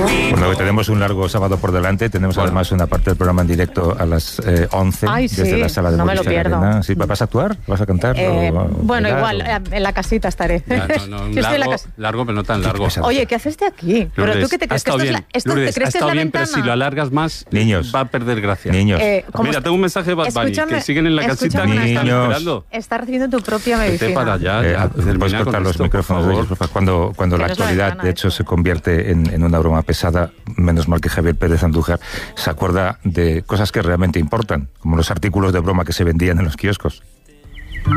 Bueno, tenemos un largo sábado por delante. Tenemos además una parte del programa en directo a las 11 desde la sala de Movistar Arena. ¿Sí, vas a actuar? ¿Vas a cantar? Bueno, igual, en la casita estaré. Largo, pero no tan largo. Oye, ¿qué haces de aquí? Lourdes, ¿Pero tú qué te crees? Lourdes, ¿te crees que es la bien, ventana? pero si lo alargas más, niños, va a perder gracia. Niños. Mira, tengo un mensaje de Bad Bunny, que siguen en la casita que están esperando. Estás recibiendo tu propia medicina. Vete para allá. Puedes cortar los micrófonos de ellos, por favor. Cuando la actualidad, de hecho, se convierte en una broma pesada, menos mal que Javier Pérez Andújar se acuerda de cosas que realmente importan, como los artículos de broma que se vendían en los kioscos.